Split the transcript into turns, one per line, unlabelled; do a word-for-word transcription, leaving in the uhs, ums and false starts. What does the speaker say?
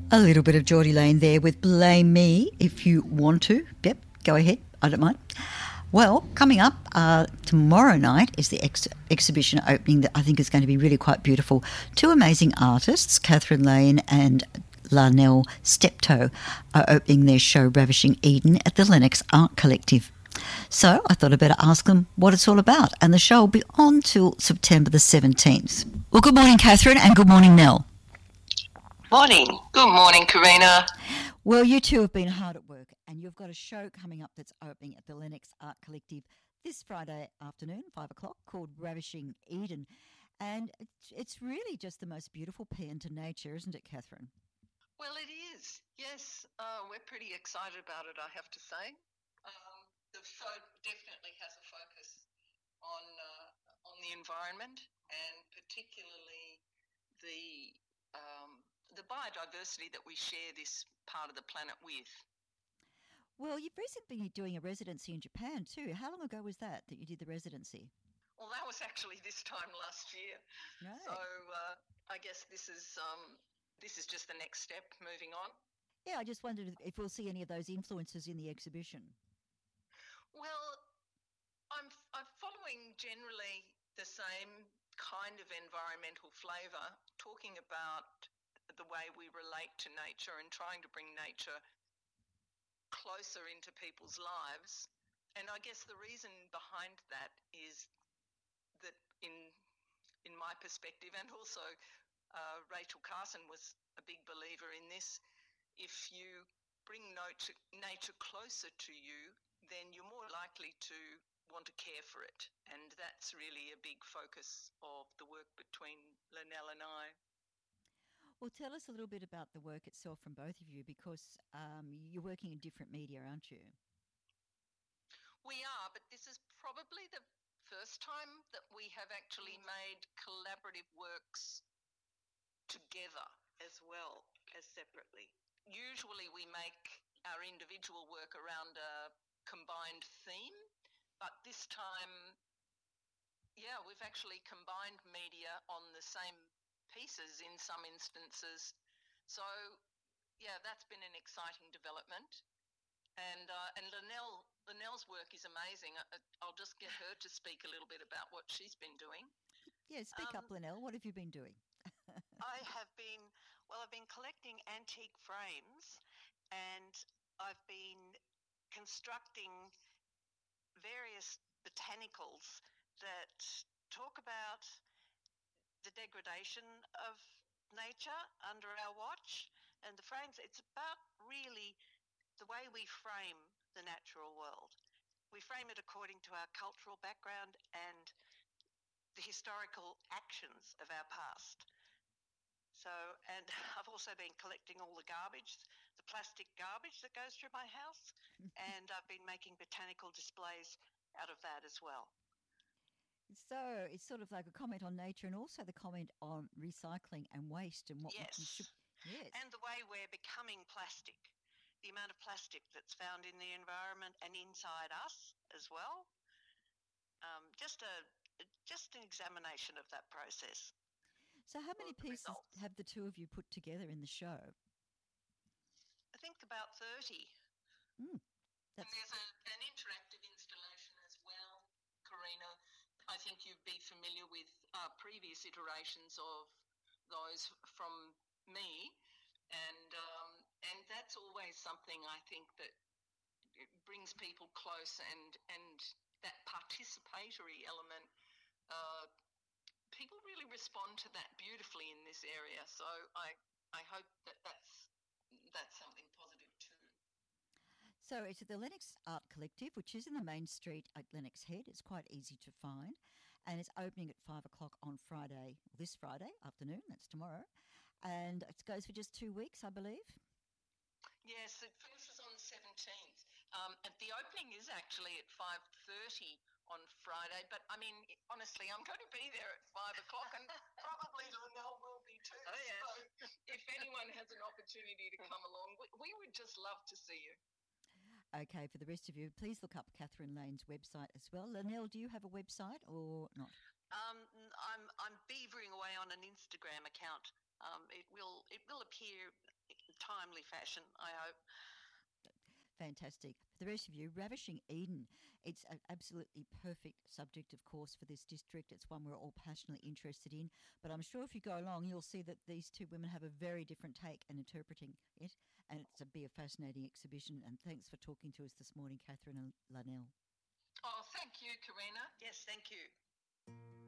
A little bit of Geordie Lane there with Blame Me if you want to. Yep, go ahead. I don't mind. Well, coming up uh, tomorrow night is the ex- exhibition opening that I think is going to be really quite beautiful. Two amazing artists, Catherine Lane and Larnell Steptoe, are opening their show Ravishing Eden at the Lennox Art Collective. So I thought I'd better ask them what it's all about. And the show will be on till September the seventeenth. Well, good morning, Catherine, and good morning, Nell.
Morning. Good morning, Karina.
Well, you two have been hard at work and you've got a show coming up that's opening at the Lennox Art Collective this Friday afternoon, five o'clock, called Ravishing Eden. And it's, it's really just the most beautiful paean to nature, isn't it, Catherine?
Well, it is. Yes, uh, we're pretty excited about it, I have to say. Um, the show definitely has a focus on uh, on the environment and particularly the um, the biodiversity that we share this part of the planet with.
Well, you've recently been doing a residency in Japan too. How long ago was that that you did the residency?
Well, that was actually this time last year.
Right.
So uh, I guess this is um, this is just the next step moving on.
Yeah, I just wondered if we'll see any of those influences in the exhibition.
Well, I'm I'm following generally the same kind of environmental flavour, talking about the way we relate to nature and trying to bring nature closer into people's lives. And I guess the reason behind that is that in in my perspective, and also uh, Rachel Carson was a big believer in this, if you bring nature, nature closer to you, then you're more likely to want to care for it. And that's really a big focus of the work between Lynelle and I.
Well, tell us a little bit about the work itself from both of you, because um, you're working in different media, aren't you?
We are, but this is probably the first time that we have actually made collaborative works together as well as separately. Usually we make our individual work around a combined theme, but this time, yeah, we've actually combined media on the same pieces in some instances. So, yeah, that's been an exciting development. And uh, and Lynelle, Lynelle's work is amazing. I, I'll just get her to speak a little bit about what she's been doing.
Yeah, speak um, up, Lynelle. What have you been doing?
I have been, well, I've been collecting antique frames and I've been constructing various botanicals that talk about the degradation of nature under our watch. And the frames, it's about really the way we frame the natural world. We frame it according to our cultural background and the historical actions of our past. So, and I've also been collecting all the garbage, the plastic garbage that goes through my house, and I've been making botanical displays out of that as well.
So it's sort of like a comment on nature and also the comment on recycling and waste and what
yes.
we should... Yes.
And the way we're becoming plastic, the amount of plastic that's found in the environment and inside us as well. Um, just a just an examination of that process.
So how many pieces results. have the two of you put together in the show?
I think about thirty.
Mm,
and there's a, an interactive installation as well, Karina. I think you'd be familiar with uh, previous iterations of those from me, and um, and that's always something I think that it brings people close, and and that participatory element. Uh, people really respond to that beautifully in this area, so I I hope that that's that's something positive too.
So it's at the Lennox Art Collective, which is in the main street at Lennox Head. It's quite easy to find. And it's opening at five o'clock on Friday, this Friday afternoon, that's tomorrow. And it goes for just two weeks, I believe.
Yes, it finishes on the seventeenth. Um, and the opening is actually at five thirty on Friday. But, I mean, honestly, I'm going to be there at five o'clock and probably Lynelle will be too.
Oh, yeah.
So if anyone has an opportunity to come along, we, we would just love to see you.
Okay, for the rest of you, please look up Catherine Lane's website as well. Lynelle, do you have a website or not?
Um, I'm I'm beavering away on an Instagram account. Um, it will it will appear in timely fashion, I hope.
Fantastic. For the rest of you, Ravishing Eden. It's an absolutely perfect subject, of course, for this district. It's one we're all passionately interested in. But I'm sure if you go along, you'll see that these two women have a very different take in interpreting it. And it's a be a fascinating exhibition. And thanks for talking to us this morning, Catherine and Lynelle.
Oh, thank you, Karina.
Yes, thank you.